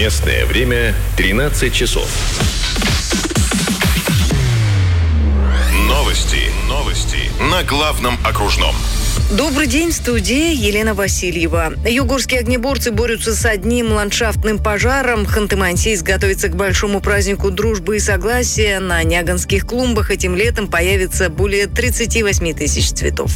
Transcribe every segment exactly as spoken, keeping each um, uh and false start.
Местное время тринадцать часов. Новости. Новости. На главном окружном. Добрый день, в студии Елена Васильева. Югорские огнеборцы борются с одним ландшафтным пожаром. Ханты-Мансийск готовится к большому празднику дружбы и согласия. На Няганских клумбах этим летом появится более тридцать восемь тысяч цветов.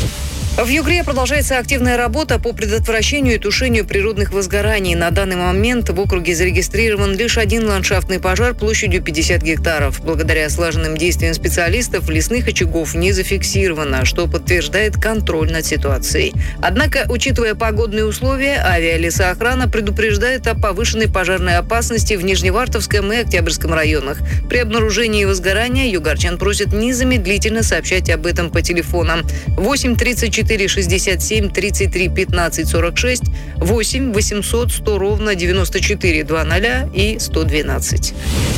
В Югре продолжается активная работа по предотвращению и тушению природных возгораний. На данный момент в округе зарегистрирован лишь один ландшафтный пожар площадью пятьдесят гектаров. Благодаря слаженным действиям специалистов лесных очагов не зафиксировано, что подтверждает контроль над ситуацией. Однако, учитывая погодные условия, авиалесоохрана предупреждает о повышенной пожарной опасности в Нижневартовском и Октябрьском районах. При обнаружении возгорания югорчан просят незамедлительно сообщать об этом по телефонам восемь тридцать четыре шестьдесят семь тридцать три пятнадцать сорок шесть, восемь восемьсот сто ровно девяносто четыре двадцать и сто двенадцать.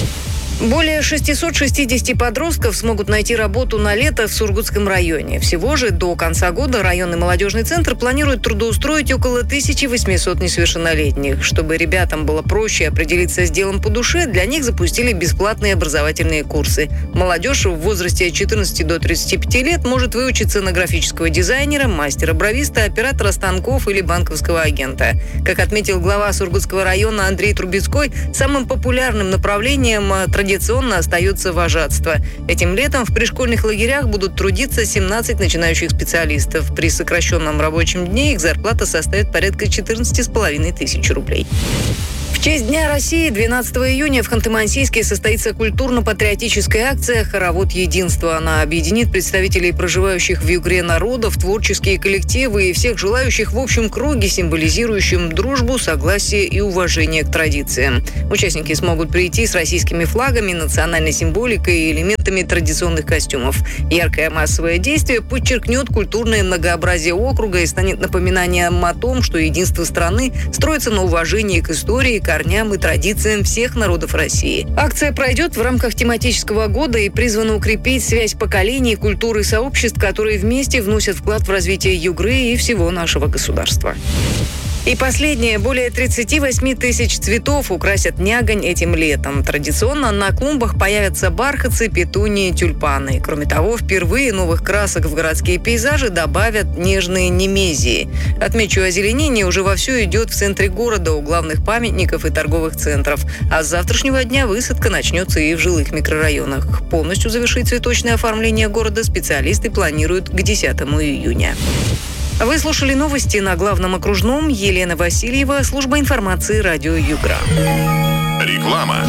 Более шестьсот шестьдесят подростков смогут найти работу на лето в Сургутском районе. Всего же до конца года районный молодежный центр планирует трудоустроить около тысячи восьмисот несовершеннолетних. Чтобы ребятам было проще определиться с делом по душе, для них запустили бесплатные образовательные курсы. Молодежь в возрасте от четырнадцати до тридцати пяти лет может выучиться на графического дизайнера, мастера-бровиста, оператора станков или банковского агента. Как отметил глава Сургутского района Андрей Трубецкой, самым популярным направлением традиционно Традиционно остается вожатство. Этим летом в пришкольных лагерях будут трудиться семнадцать начинающих специалистов. При сокращенном рабочем дне их зарплата составит порядка четырнадцати с половиной тысяч рублей. В честь Дня России двенадцатого июня в Ханты-Мансийске состоится культурно-патриотическая акция «Хоровод единства». Она объединит представителей проживающих в Югре народов, творческие коллективы и всех желающих в общем круге, символизирующем дружбу, согласие и уважение к традициям. Участники смогут прийти с российскими флагами, национальной символикой и элементами традиционных костюмов. Яркое массовое действие подчеркнет культурное многообразие округа и станет напоминанием о том, что единство страны строится на уважении к истории, корням и традициям всех народов России. Акция пройдет в рамках тематического года и призвана укрепить связь поколений, культуры и сообществ, которые вместе вносят вклад в развитие Югры и всего нашего государства. И последнее. Более тридцати восьми тысяч цветов украсят Нягань этим летом. Традиционно на клумбах появятся бархатцы, петунии, тюльпаны. Кроме того, впервые новых красок в городские пейзажи добавят нежные немезии. Отмечу, озеленение уже вовсю идет в центре города, у главных памятников и торговых центров. А с завтрашнего дня высадка начнется и в жилых микрорайонах. Полностью завершить цветочное оформление города специалисты планируют к десятому июня. Вы слушали новости на главном окружном. Елена Васильева, служба информации радио Югра. Реклама.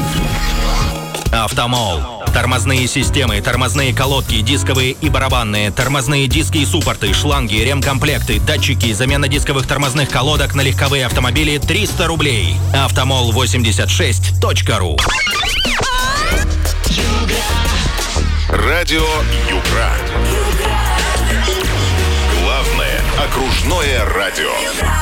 Автомол. Тормозные системы, тормозные колодки, дисковые и барабанные, тормозные диски и суппорты, шланги, ремкомплекты, датчики, замена дисковых тормозных колодок на легковые автомобили триста рублей. Автомол восемьдесят шесть точка ру. Радио Югра. Главное окружное радио.